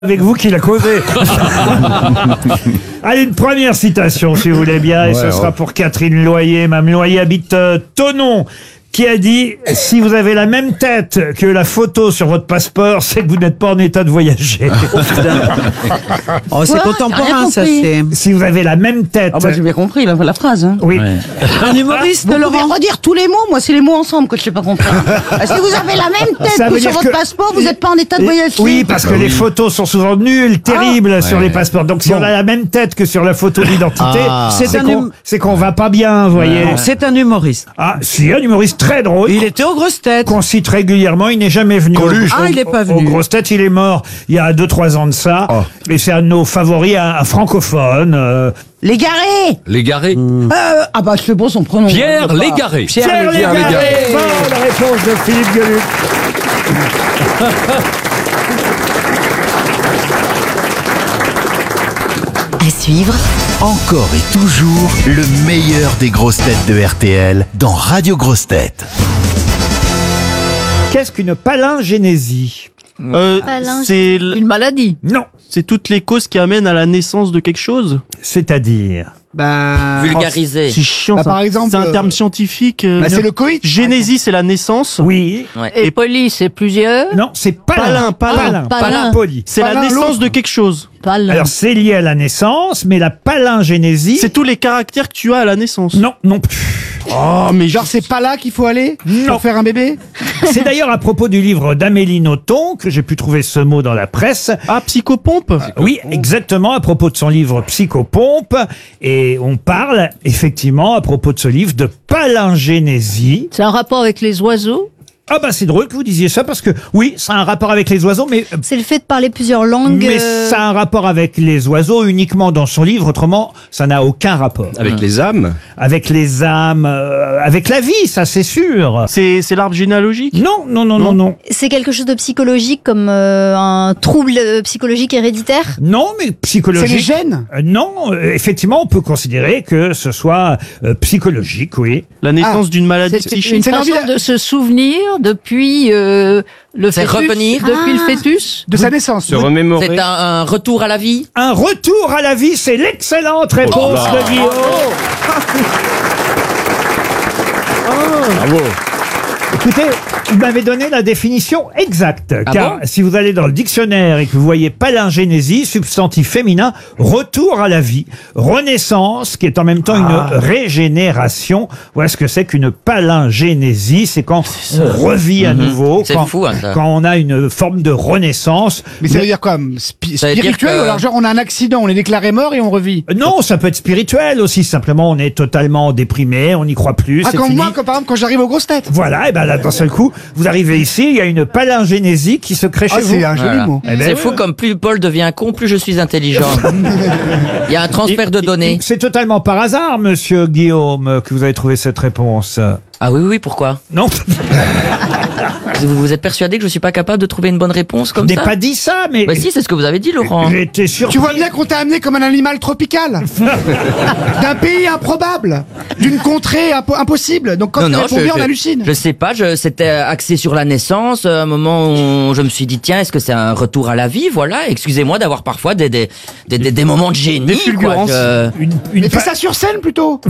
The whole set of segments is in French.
avec vous qu'il a causé. Allez, une première citation, si vous voulez bien, et ce sera pour Catherine Loyer. Mme Loyer habite Thonon, qui a dit « Si vous avez la même tête que la photo sur votre passeport, c'est que vous n'êtes pas en état de voyager. » Oh, c'est contemporain, ça, c'est... Si vous avez la même tête... Ah bah j'ai bien compris la phrase. Hein. Oui. Un humoriste, Vous Laurent. pouvez redire tous les mots, moi c'est les mots ensemble que je sais pas comprendre. Si vous avez la même Ça tête veut que sur dire votre que- passeport, vous n'êtes pas en état de voyager. Oui, parce que les photos sont souvent nulles, terribles sur les passeports. Donc si on a la même tête que sur la photo d'identité, c'est qu'on va pas bien, vous voyez. C'est un humoriste. Ah, si, un humoriste très drôle. Il était aux grosses têtes. Qu'on cite régulièrement, il n'est jamais venu. Ah, il est pas venu. Aux grosses têtes, il est mort il y a 2-3 ans de ça. Et c'est un de nos favoris, un francophone. Légaré. Légaré. Ah bah c'est bon son prénom. Pierre Légaré. Pierre Légaré. Bonne réponse de Philippe Gueluc. À suivre, Encore et toujours le meilleur des grosses têtes de RTL dans Radio Grosses Têtes. Qu'est-ce qu'une palingénésie? C'est Une maladie. Non. c'est toutes les causes qui amènent à la naissance de quelque chose. C'est-à-dire? Vulgarisé. C'est chiant. Bah, ça. par exemple, c'est un terme scientifique. c'est le coït. Génésie, c'est la naissance. Oui. Et poli, c'est plusieurs. Non, c'est palin. Palin. Palin poli. C'est la Palin, naissance l'autre. de quelque chose. Alors c'est lié à la naissance, mais la palingénésie... C'est tous les caractères que tu as à la naissance. Non, non plus. Oh, mais Genre, c'est pas là qu'il faut aller Non. pour faire un bébé. C'est d'ailleurs à propos du livre d'Amélie Nothomb que j'ai pu trouver ce mot dans la presse. Ah, psychopompe. Oui, exactement, à propos de son livre Psychopompe. Et on parle, effectivement, à propos de ce livre, de palingénésie. C'est un rapport avec les oiseaux. Ah bah c'est drôle que vous disiez ça, parce que oui, ça a un rapport avec les oiseaux, mais... C'est le fait de parler plusieurs langues. Mais ça a un rapport avec les oiseaux uniquement dans son livre, autrement, ça n'a aucun rapport. Avec les âmes. Avec les âmes, avec la vie, ça c'est sûr. C'est l'arbre généalogique. Non. C'est quelque chose de psychologique, comme un trouble psychologique héréditaire. Non, mais C'est les psychologique. gènes. Non, effectivement, on peut considérer que ce soit psychologique, oui. La naissance d'une maladie C'est psychique. une C'est façon l'envie de se souvenir depuis le C'est fœtus. revenir. Depuis le fœtus. De sa naissance. Se remémorer. C'est un retour à la vie. Un retour à la vie, c'est l'excellente réponse de Guillaume. Bravo. Écoutez, vous m'avez donné la définition exacte. Car bon si vous allez dans le dictionnaire et que vous voyez palingénésie, substantif féminin, retour à la vie, renaissance, qui est en même temps une régénération. Voilà ce que c'est qu'une palingénésie. C'est quand on revit à nouveau. C'est quand, fou, hein, ça. quand on a une forme de renaissance. Mais ça veut dire quoi Ça veut dire spirituel que- ou alors genre on a un accident, on est déclaré mort et on revit. Non, ça peut être spirituel aussi. Simplement, on est totalement déprimé, on n'y croit plus. c'est Comme fini. moi, par exemple, quand j'arrive aux grosses têtes. Voilà, et ben là, d'un seul coup, vous arrivez ici, il y a une palingénésie qui se crée chez vous. C'est un joli Voilà. mot. Eh ben, C'est fou comme plus Paul devient con, plus je suis intelligent. Il y a un transfert de données. C'est totalement par hasard, monsieur Guillaume, que vous avez trouvé cette réponse. Ah oui, pourquoi Non, Vous êtes persuadé que je suis pas capable de trouver une bonne réponse je comme n'ai ça pas dit ça, mais Bah si, c'est ce que vous avez dit, Laurent. j'étais surpris. Tu vois bien qu'on t'a amené comme un animal tropical. D'un pays improbable. D'une contrée impossible. Donc quand tu réponds bien, on hallucine. Je sais pas, c'était axé sur la naissance, à un moment où je me suis dit, tiens, est-ce que c'est un retour à la vie? Voilà, excusez-moi d'avoir parfois des moments de génie. Des fulgurances. quoi. Une Mais fais ça sur scène plutôt.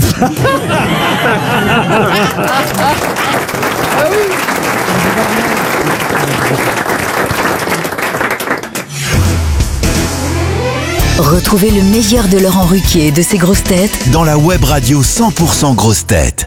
retrouvez le meilleur de Laurent Ruquier et de ses grosses têtes Dans la web radio 100% grosses têtes.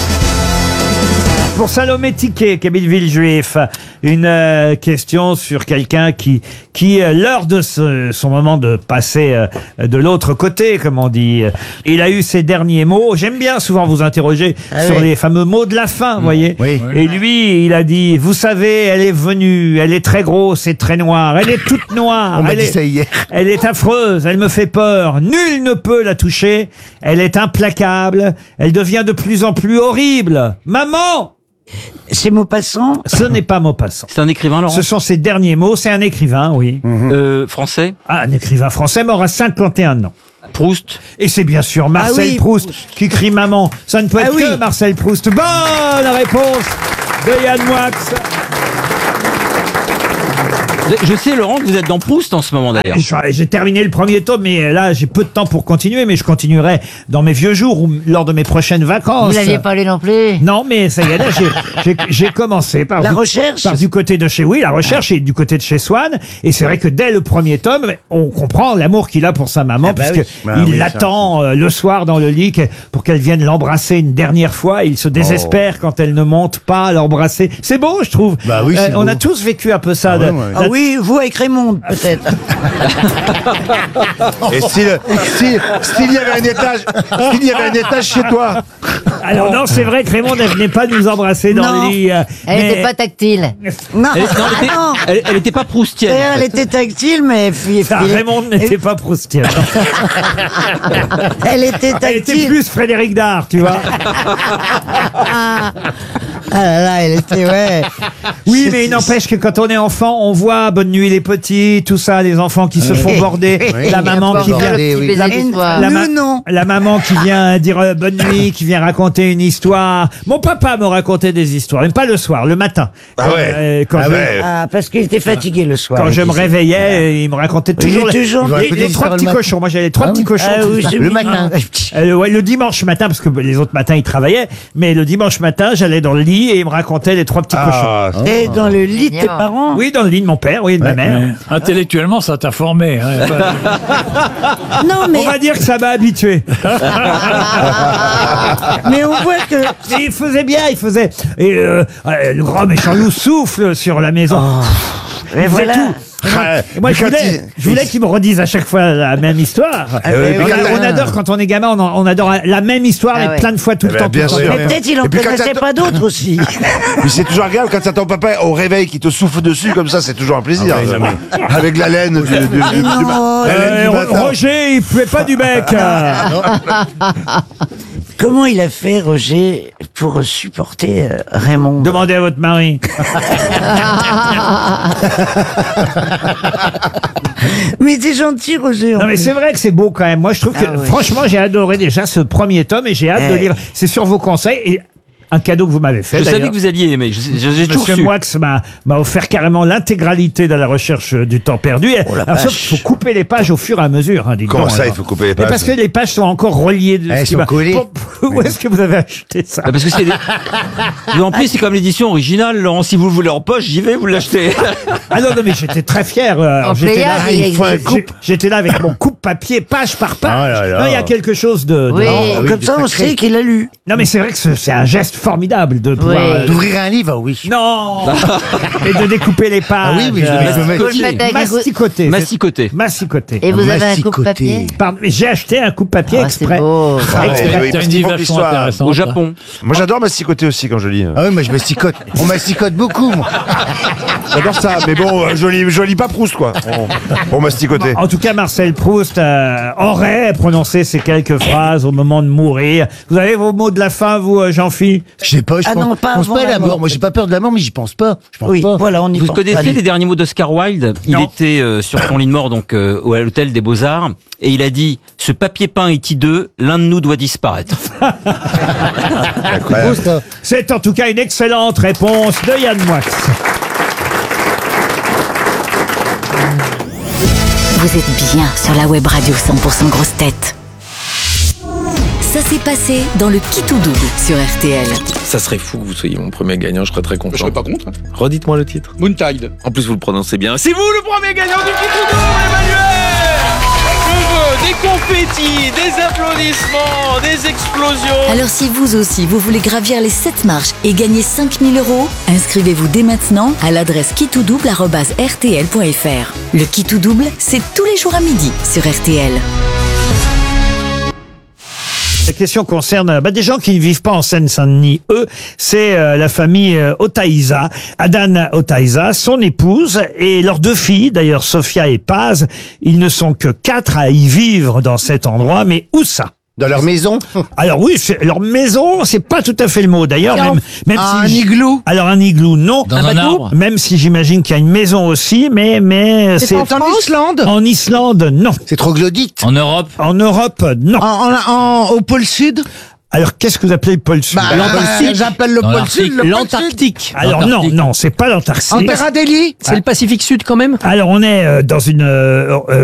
Pour Salomé Tiquet, qui habite Villejuif, une question sur quelqu'un qui lors de son moment de passer de l'autre côté, comme on dit, il a eu ses derniers mots. J'aime bien souvent vous interroger sur les fameux mots de la fin, vous voyez. Oui. Et lui, il a dit, vous savez, elle est venue, elle est très grosse et très noire, elle est toute noire, On m'a elle dit est, ça hier. elle est affreuse, elle me fait peur, nul ne peut la toucher, elle est implacable, elle devient de plus en plus horrible. Maman! C'est Maupassant. Ce n'est pas Maupassant. C'est un écrivain, Laurent. Ce sont ses derniers mots. C'est un écrivain, oui. Français. Ah, un écrivain français mort à 51 ans. Proust. Et c'est bien sûr Marcel oui, Proust qui crie maman. Ça ne peut être que Marcel Proust. Bonne réponse de Yann Moix. Je sais, Laurent, que vous êtes dans Proust en ce moment d'ailleurs. J'ai terminé le premier tome, mais là, j'ai peu de temps pour continuer, mais je continuerai dans mes vieux jours ou lors de mes prochaines vacances. Vous l'aviez pas lu non plus. Non, mais ça y est, là, j'ai commencé par La recherche. par du côté de chez, oui, la recherche et du côté de chez Swann. Et c'est vrai que dès le premier tome, on comprend l'amour qu'il a pour sa maman, puisque il l'attend le soir dans le lit pour qu'elle vienne l'embrasser une dernière fois. Il se désespère quand elle ne monte pas à l'embrasser. C'est beau, je trouve. Bah oui, c'est on beau. a tous vécu un peu ça. Ah oui, vous avec Raymond, peut-être. Et s'il y avait un étage chez toi. Alors non, c'est vrai que Raymond ne venait pas nous embrasser dans Non. le lit. Elle mais- était pas tactile. Non, Elle était pas proustienne. D'ailleurs, elle était tactile, mais Ça, Raymond n'était pas proustien. elle était Elle était tactile. plus Frédéric Dard, tu vois. Ah là là, elle était, ouais. Oui, mais il n'empêche que quand on est enfant, on voit Bonne nuit les petits, tout ça, les enfants qui se font border, la maman qui vient... La maman qui vient dire bonne nuit, qui vient raconter une histoire. Mon papa me racontait des histoires, mais pas le soir, le matin. Ah ouais. Quand, Ah, parce qu'il était fatigué le soir. quand je me réveillais, il me racontait toujours, toujours les trois petits cochons. Moi, j'avais les trois petits cochons. Ah oui, Le matin. Ouais, le dimanche matin, parce que les autres matins, il travaillait, mais le dimanche matin, j'allais dans le lit et il me racontait les trois petits cochons. Et dans le lit de tes parents. Oui, dans le lit de mon père, oui, de ma mère. Intellectuellement, ça t'a formé. Hein. Non, mais, On va dire que ça m'a habitué. mais on voit que. Et il faisait bien, il faisait. Et le grand méchant loup souffle sur la maison. Mais Il faisait voilà. tout. Et moi, je voulais qu'il me redise à chaque fois la même histoire. On adore quand on est gamin, on adore la même histoire, mais plein de fois tout le temps. bien tout le sûr. temps. Mais peut-être il en Et puis quand connaissait t'as- pas d'autres aussi. Mais c'est toujours agréable quand t'as ton papa au réveil qui te souffle dessus comme ça, c'est toujours un plaisir. Avec la laine du Non, la laine du matin. Roger, il puait pas du bec. Comment il a fait, Roger, pour supporter Raymond? Demandez à votre mari. Mais t'es gentil, Roger. en Non mais plus. c'est vrai que c'est beau quand même. Moi je trouve que Ah oui. franchement j'ai adoré déjà ce premier tome et j'ai hâte de lire. C'est sur vos conseils et un cadeau que vous m'avez fait. Je savais d'ailleurs. que vous alliez aimer. J'ai toujours Monsieur su. Moix m'a offert carrément l'intégralité de la recherche du temps perdu. Alors, sauf qu'il faut couper les pages au fur et à mesure. Hein, dites Comment donc, ça, alors. il faut couper les Mais pages parce que les pages sont encore reliées. Elles sont collées. Où est-ce que vous avez acheté ça? Bah, parce que c'est en plus, c'est comme l'édition originale, Laurent. Si vous le voulez en poche, j'y vais, vous l'achetez. Ah non, non, mais j'étais très fier. En J'étais là, Pléiade, il faut un coupe. j'étais là avec mon coupe-papier, page par page. Oh là là. Non, il y a quelque chose de... Oui. non, Comme ça, on sait qu'il a lu. non, mais c'est vrai que c'est un geste formidable de pouvoir... Oui. D'ouvrir un livre, oui. Non. Et de découper les pages. oui, je vais Faut le mettre avec un coup- Masticoter. Massicoté. Masticoter. Et vous avez un coupe-papier? Pardon, mais j'ai acheté un coupe-papier Ah, c'est exprès. beau. Ah, oui, T'as parce une qu'il vie faut que vachement l'histoire- intéressante. Au Japon. Moi j'adore masticoter aussi quand je lis. Ah oui, moi je masticote. On masticote beaucoup, moi. J'adore ça, mais bon, je lis pas Proust quoi. Pour masticoter. En tout cas, Marcel Proust aurait prononcé ces quelques phrases au moment de mourir. Vous avez vos mots de la fin, vous, Jean-Philippe? Je sais pas, je Ah pense, non, pas je pense avant pas à la la mort. mort. Moi j'ai pas peur de la mort, mais j'y pense pas. Je pense Oui, pas. voilà, on y Vous pense. connaissez Allez. les derniers mots d'Oscar Wilde? Il Non. était sur son lit de mort, donc à l'hôtel des Beaux-Arts, et il a dit « Ce papier peint est hideux, l'un de nous doit disparaître. Incroyable. Ça. C'est en tout cas une excellente réponse de Yann Moix. Vous êtes bien sur la web radio 100% grosse tête. Ça s'est passé dans le Qui tout double sur RTL. Ça serait fou que vous soyez mon premier gagnant, je serais très content. Je serais pas contre. Redites-moi le titre. Moontide. En plus, vous le prononcez bien. C'est vous le premier gagnant du Qui tout double, Emmanuel. Je veux des confettis, des applaudissements, des explosions. Alors si vous aussi, vous voulez gravir les 7 marches et gagner 5 000 €, inscrivez-vous dès maintenant à l'adresse quitoudouble@rtl.fr. Le Qui tout double, c'est tous les jours à midi sur RTL. La question concerne des gens qui ne vivent pas en Seine-Saint-Denis. Eux, c'est la famille Otaïza, Adan Otaïza, son épouse et leurs 2 filles, d'ailleurs Sophia et Paz. Ils ne sont que 4 à y vivre dans cet endroit, mais où ça? Dans leur maison. Alors oui, leur maison, c'est pas tout à fait le mot. D'ailleurs, même Un si igloo. alors un igloo, non. Dans un arbre. Même si j'imagine qu'il y a une maison aussi, mais c'est En Islande. en Islande, non. C'est troglodyte. En Europe. En Europe, non. Au pôle Sud. Alors, qu'est-ce que vous appelez le pôle sud? J'appelle le pôle sud le pôle L'Antarctique. Alors non, c'est pas l'Antarctique. sud. Antera Delhi. C'est le Pacifique Sud quand même. Alors, on est dans une